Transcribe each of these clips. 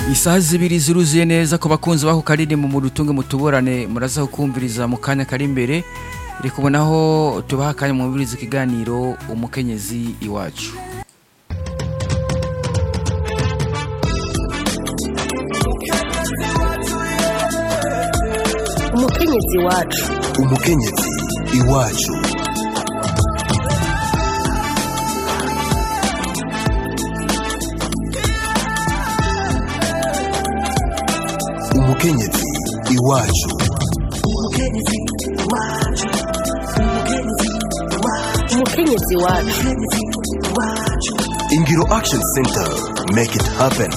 Isaha zibiri ziruzuye neza ko bakunzi baho karirimbo mu rutunge mutuburane muraza kumviriza mu kanya kari imbere iri kubonaho tubaha kanya mu birizo kiganiro umukenyezi iwacu. Umukenyezi iwacu. Umukenyezi iwacu. Umukenyezi iwacu. Umukenyezi iwacu. Ingiro Action Center, make it happen.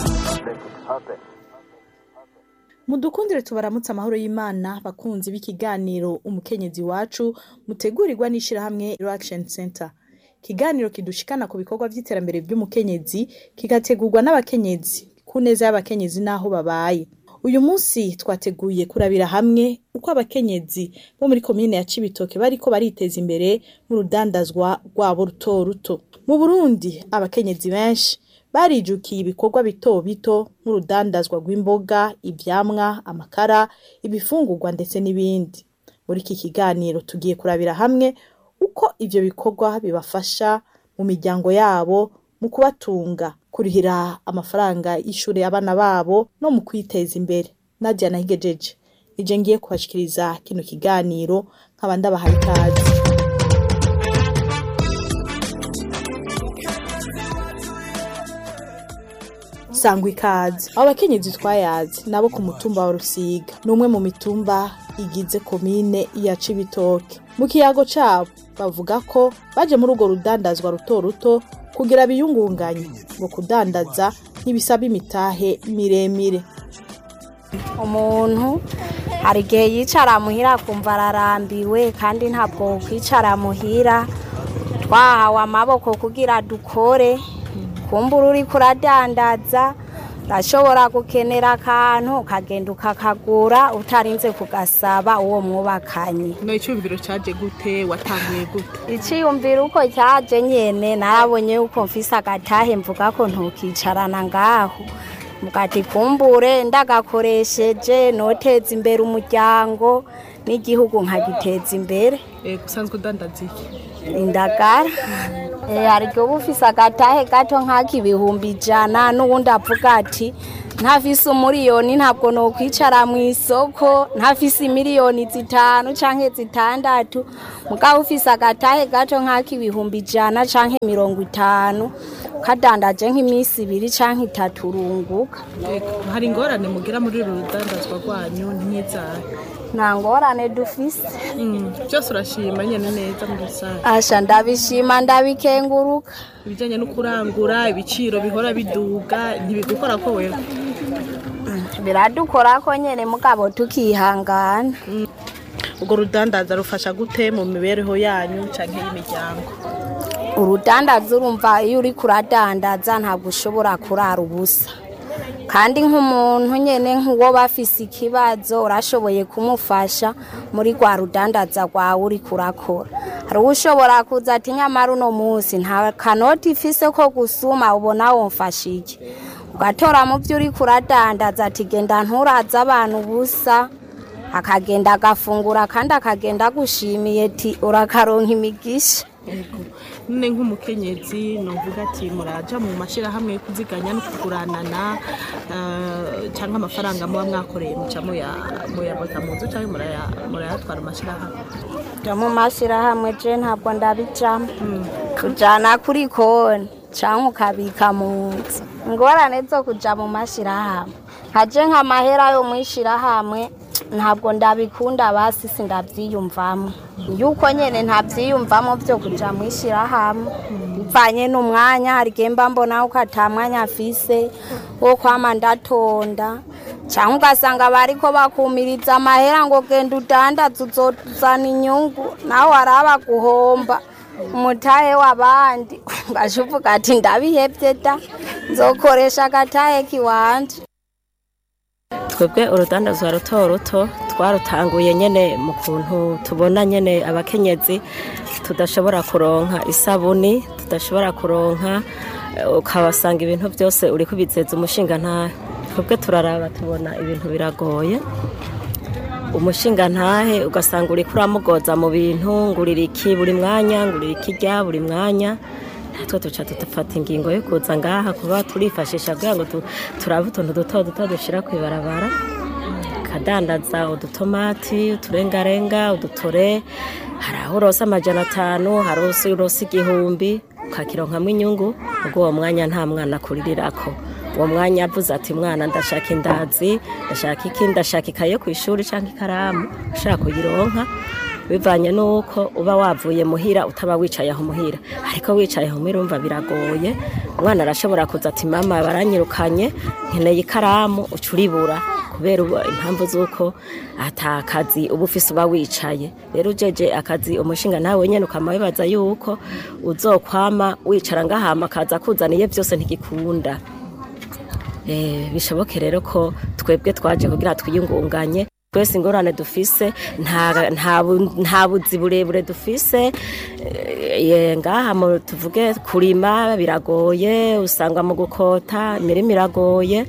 Mudukundire tubaramutse amahoro y'Imana bakunzi b'ikiganiro umukenyezi wacu mutegurirwa n'ishirahamwe Action Center. Kiganiro kidushikana ku bikorwa by'iterambere by'umukenyezi kigategurwa n'abakenyezi ku neza y'abakenyezi naho babaye. Uyu munsi twateguye kurabira hamwe uko abakenyezi bo muri komine ya Cibitoke bariko bariteza imbere mu rudandazwa rwabo ruto ruto. Mu Burundi abakenyezi benshi barijukiye ibikorwa bito bito nk'urudandazwa rw'imboga, ivyamwa, amakara, ibifungurwa ndetse n'ibindi. Muri iki kiganiro tugiye kurabira hamwe uko ivyo bikorwa bibafasha mu miryango yabo mu kubatunga, kurihira amafaranga y'ishure abana babo no mu kwiteza imbere. Nadia Nahigejeje ije ngiye kubashikiriza kino kiganiro nk'abandi abahaye ikaze. Sangwa ikaze. Abakenyezi twayazi nabo ku mutumba wa Rusiga numwe mu mitumba igize komine ya Cibitoke. Mu kiyago cabo bavuga ko baje muri ugo rudandazwa ruto ruto kugira biyungunganye ngo kudandaza nk'ibisaba imitahe miremire. Umuntu hari igihe yicara muhira kumva ararambiwe kandi ntabwo kwicara muhira twahawe amaboko kugira dukore. Kumbura uri kuradandaza urashobora gukenera akantu ukagenda ukakagura utarinze kugasaba uwo mwubakanye. No iciyumviro caje gute, watanguye gute? Iciyumviro uko cyaje nyene narabonye uko mfise agatahe mvuga ko ntukicarana ngaho mugati kumbure ndagakoresheje noteza imbere umuryango n'igihugu nkagiteza imbere. Gusanzwe udandaza iki? Indagara. Ariko bufise agatahe gato nk'akibihumbi 100 n'ubundi avuga ati ntafise umuriyoni ntabwo no kwicara mu isoko, ntafise miliyoni 5 canke 6 mugabo ufise agatahe gato nk'akibihumbi 100 canke 50 kadandaje nk'imisi 2 canke 3 urunguka. Hari ingorane mugira muri rudandazwa rwanyu ntizahe? Nta ngorane dufise. Byose urashima nyene neza muri rusange? Asha ndabishima ndabikenguruka. Ibijanye no kurangura ibiciro bihora biduga ntibigukora ko wewe? Biradukora ko nyene mugabo tukihangana. Ugo rudandaza rufasha gute mu mibereho yanyu canke y'imiryango? Urudandaza urumva iyo uri kuradandaza ntabwo ushobora kurara ubusa. Kandi nk'umuntu nyene nk'uwo bafise ikibazo urashoboye kumufasha muri gwa rudandaza rwawe uri kurakora. Hari ushobora kuza ati nyamara uno munsi nta kanoti ifise ko gusuma ubona womfashije. Ugatora mu byo uri kuradandaza ati genda nturaza abantu busa akagenda agafungura kandi akagenda gushimiye ati urakaronka imigisha. None nk'umukenyezi novuga ati muraja mu mashirahamwe kuziganya no kuguranana cyangwa amafaranga muba mwakoreye muca muyabota mu nzu cyangwa murayatwara amashirahamwe? Mu mashirahamwe je ntabwo ndabijamo. Kujana kuri konti cyangwa ukabika mu nzu. Ingorane zo kuja mu mashirahamwe haje nk'amahera yo mwishirahamwe ntabwo ndabikunda basi sindavyiyumvamo. Yuko nyene ntavyiyumvamo byo kuja mwishirahamwe bivanye n'umwanya hari gemba mbona uko atamwanya afise wo kwama ndatonda cyangwa ugasanga bariko bakumiriza amahera ngo genda udandaza uzozana inyungu nawe araba guhomba umutahe w'abandi ngashuvuga ati ndabihebye da nzokoresha agatahe kiwanje. Twebwe urudandazwa ruto ruto twarutanguye nyene mu kuntu tubona nyene abakenyezi tudashobora kuronka isabuni, tudashobora kuronka ukabasanga ibintu byose uri kubizeza umushinga nta twebwe turaraba tubona ibintu biragoye umushinga ntahe ugasanga uri kuramugoza mu bintu ngurira iki buri mwanya ngurira ikijya buri mwanya natwe tuca dufata ingingo yo kuza ngaha kuba turifashisha kugira ngo turabe utuntu duto dushira kwibarabara kadandaza udutomati uturengarenga udutore hari aho urosa 500 hari aho urosa 1000 ukakironkamwo inyungu ubwo uwo mwanya nta mwana kuririrako uwo mwanya avuze ati mwana ndashaka indazi ndashaka iki ndashaka ikaye ku ishuri cyangwa ikaramu ushaka kuyironka bivanye nuko uba wavuye muhira utaba wicaye aho muhira ariko wicaye aho mirumva biragoye umwana arashobora kuza ati mama baranyirukanye nkeneye ikaramu ucuribura kubera impamvu zuko atakazi uba ufise uba wicaye rero ujeje akazi umushinga nawe nyene ukamabibaza yuko uzokwama wicara ngahama kaza kuzaniye byose ntigikunda bishoboke rero ko twebwe twaje kugira twiyungunganye twese ingorane dufise nta buzi burebure dufise ngaha tuvuge kurima biragoye usanga mu gukota imirima iragoye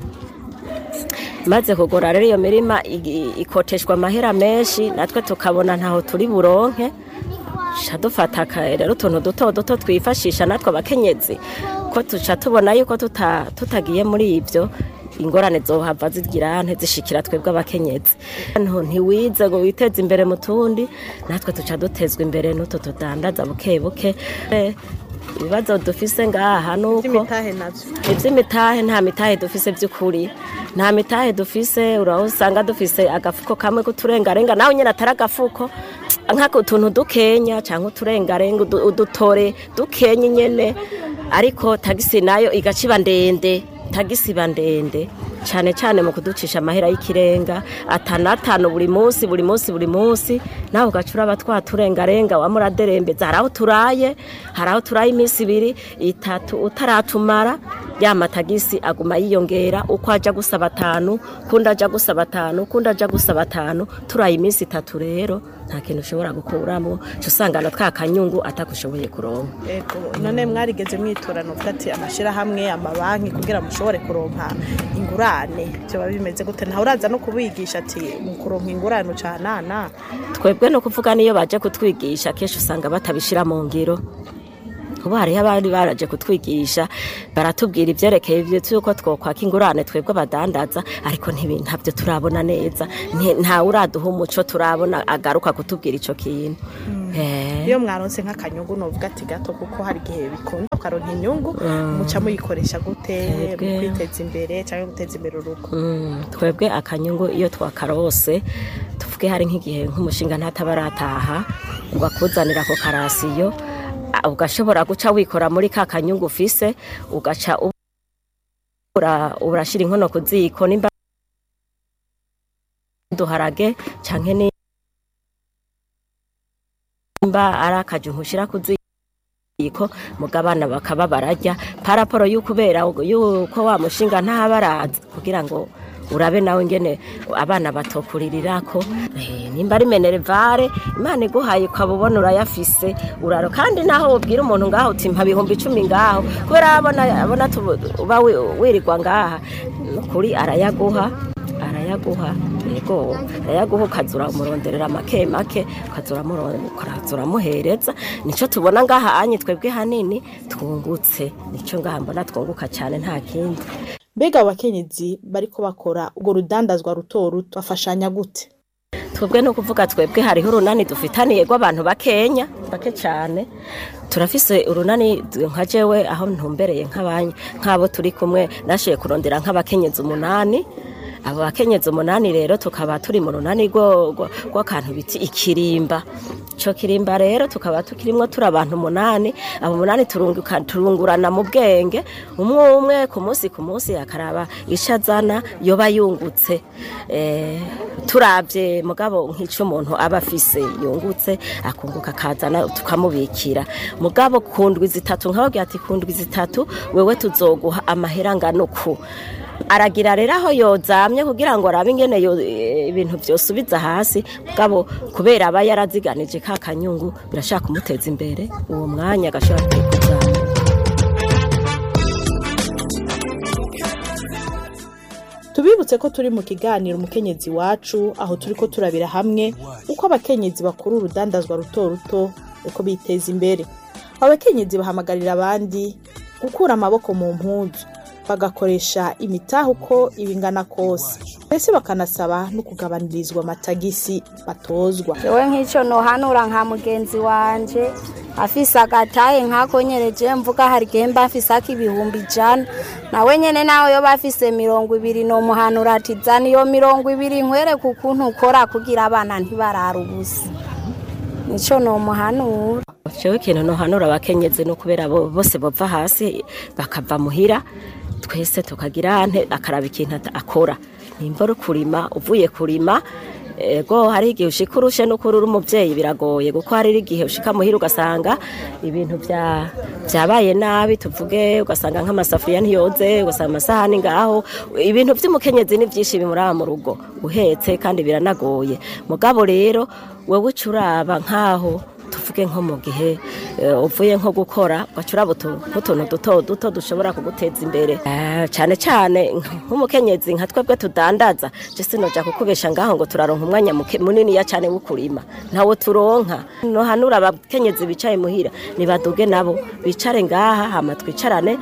maze kugora rero iyo mirima ikoteshwa amahera menshi natwe tukabona ntaho turi buronke dufata rero utuntu duto twifashisha natwe abakenyezi ko tuca tubona yuko tutagiye muri ibyo ingorane zohava zigira ntizishikira twebwe abakenyezi ntiwize ngo witeze imbere mu tundi natwe tuca dutezwa imbere n'utu tudandaza buke buke ibibazo dufise ngaha nuko ivy'imitahe nta mitahe dufise by'ukuri nta mitahe dufise urahusanga dufise agafuko kamwe kuturengarenga nawe nyene atari agafuko nkako utuntu dukenya cyangwa uturengarenga udutore dukenye nyene ariko tagisi nayo igaciba ndende tagisi bandende cyane mu kuducisha amahera y'ikirenga atanu buri munsi naho gacura abatwaturengarenga wa muraderembeza haraho turaye iminsi 2-3 utaratumara ya matagisi aguma yiyongera uko aja gusaba 5 kunda aja gusaba 5 turaye iminsi 3 rero nta kintu ushobora gukuramo usangana twakanyungu atakushoboye kuronka none mwarigeze mwitorana ufati amashira hamwe amabanki kugira mushobore kuronka ingurane byo babimeze gute nta uraza no kubigisha ati mu kuronka ingurane ucanana twebwe no kuvuga niyo baje kutwigisha kesho usanga batabishira mu ngiro ubu hariho abandi baraje kutwigisha baratubwira ivyerekeye ivyo tuko twokwaka ingurane twebwe abadandaza ariko ntabyo turabona neza nta uraduha umuco turabona agaruka kutubwira ico kintu iyo mwaronse nk'akanyungu novuga ati gato kuko hari gihe bikunda ukaronka inyungu muca muyikoresha gute mu kwiteza imbere cyangwa guteza imbere urugo twebwe akanyungu iyo twakarose tuvuge hari nk'igihe nk'umushinga ntatabarataha ngo akuzanira ko karasiyo ugashobora guca wikora muri ka kanyungu ufise ugaca urashira inkono ku ziko nimba duharage canke nimba arakajungu ushira ku ziko mugabana bakaba barajya paraporo y'ukubera yuko wa mushinga ntabaraza kugira ngo urabe nawe ngene abana batokuririrako nimba ari menerevare imana iguhaye ukabubona urayafise uraro kandi naho ubwira umuntu ngaho uti mpa 10,000 ngaho kubera abona uba wirirwa ngaha kuri arayaguha yego arayaguha ukazura umuronderera make ukazura muhereza nico tubona ngaha anye twebwe hanini twungutse nico ngaha mbona twunguka cyane nta kindi mbega abakenyezi bariko bakora ubwo rudandazwa ruto bafashanya gute twebwe no kuvuga twebwe hariho urunani dufitaniye rw'abantu bakenya bake cyane turafise urunani nka jewe aho ntumbereye nk'abo turi kumwe nashiye kurondera nk'abakenyezi 8 abo bakenyezi 8 rero tukaba turi mu runani rw'akantu biti ikirimba ico kirimba rero tukaba tukirimwo turi abantu 8 abo 8 turungurana mu bwenge umwe ku munsi akaraba ishazana yoba yungutse turavye mugabo nk'ico umuntu aba afise yungutse akunguka kazana tukamubikira mugabo kundwi 3 nkaho ati kundwi 3 wewe tuzoguha amahera ngano ku aragira rero aho yozamye kugira ngo arabe ingene ibintu byosubiza hasi mugabo kubera aba yaraziganije ka kanyungu birashaka kumuteza imbere uwo mwanya agashobora kuzamura tubibutse ko turi mu kiganiro umukenyezi wacu aho turiko turabira hamwe uko abakenyezi bakuru urudandazwa ruto ruto uko biteza imbere. Abakenyezi bahamagarira abandi gukura amaboko mu mpuzu bagakoresha imitahe uko ibingana kose, mbese bakanasaba no kugabanirizwa amatagisi batozwa. Jewe nk'icyo nohanura nka mugenzi wanje afise agataye nkako nyereje mvuga hari gemba afise ak'ibihumbi 100 nawe nyene nawe yo bafise 200 no muhanura ati zani yo 200 nkwere kukuntu ukora kugira abana ntibarara ubusa. Nico no muhanura. Jewe kintu nohanura abakenyezi no kubera bose bova hasi bakava muhira twese tukagira akaraba ikintu akora. Nimba uri kurima uvuye kurima ego hari igihe ushika urushe no kurura umuvyeyi biragoye kuko hari igihe ushika muhira ugasanga ibintu byabaye nabi tuvuge ugasanga nk'amasafuriya ntiyoze ugasanga amasahani ngaho ibintu vy'umukenyezi ni vyinshi bimuraba mu rugo uhetse kandi biranagoye. Mugabo rero wewe ucuraba nkaho tuvuge nko mu gihe uvuye nko gukora ugacura utuntu duto dushobora kuguteza imbere cyane cyane nk'umukenyezi nka twebwe tudandaza je sinoja kukubesha ngaho ngo turaronka umwanya munini ya cyane wukurima ntawo turonka. No hanura abakenyezi bicaye muhira nibaduge nabo bicare ngaha hama twicarane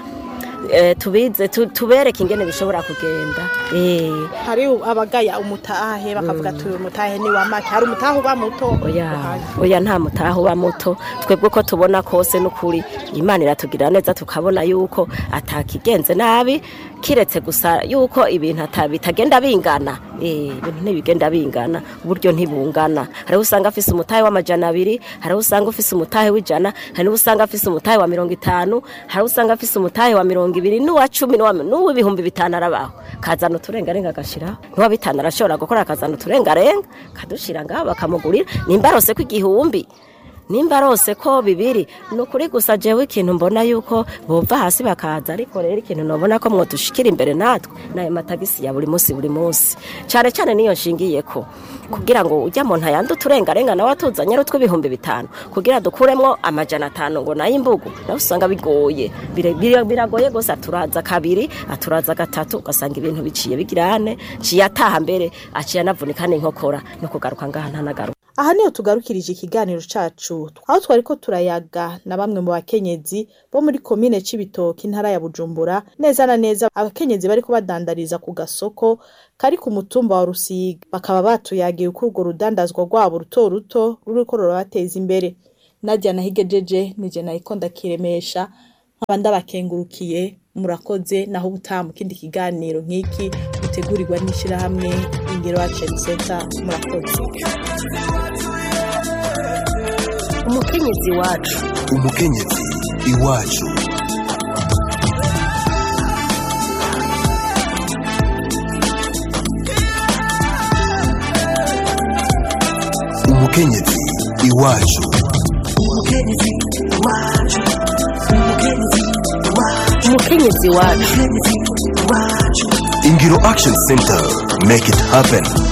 tubize tubereke ingene bishobora kugenda. Hari abagaya umutahe bakavuga turi umutahe ni wa make, hari umutahe uba muto. Oya nta mutahe uba muto, twebwe ko tubona kose n'ukuri Imana iratugira neza tukabona yuko atakigenze nabi kiretse gusa yuko ibintu bitagenda bingana. Ibintu ntibigenda bingana, uburyo ntibungana. Hari usanga afise umutahe w'200, hari usanga afise umutahe w'100, hari usanga afise umutahe wa 50, hari usanga afise umutahe wa 20 n'uwa 10 n'uw'ibihumbi 5 arabaho. Kazana uturengarenga agashira n'uwa 5 arashobora gukora kazana uturengarenga kadushira ngaho bakamugurira nimba rose ko igihumbi nimba rose ko 2 nukuri gusa jewe ikintu mbona yuko bova hasi bakaza ariko rero ikintu nobona ko mwo dushikira imbere natwe naye matagisi ya buri munsi cyane niyo nshingiye ko kugira ngo ujya mu ntayandi uturengarenga nawe atuzanye rutwe 500 kugira dukuremwo 500 ngo nayo imbugu nawe usanga bigoye biragoye gose aturaza 2 aturaza 3 ugasanga ibintu biciye bigirane ciyataha mbere aciye navunika n'inkokora no kugaruka ngaha ntanagaruka. Aha niyo tugarukirije ikiganiro cacu aho twariko turayaga na bamwe mu bakenyezi bo muri komine Cibitoke intara ya Bujumbura neza na neza abakenyezi bariko badandariza ku gasoko kari ku mutumba wa Rusiga bakaba batuyagiye uko urwo rudandazwa rwabo ruto ruto ruriko rurabateza imbere. Nadia Nahigejeje nije nayikonda kiremesha nk'abandi abakengurukiye murakoze naho ubutaha mu kindi kiganiro nk'iki gutegurirwa n'ishira hamwe Ingiro Action Center. Murakoze. Umukenyezi wacu. Umukenyezi iwacu. Umukenyezi iwacu. Umukenyezi wacu. Umukenyezi wacu. Ingiro Action Center, make it happen.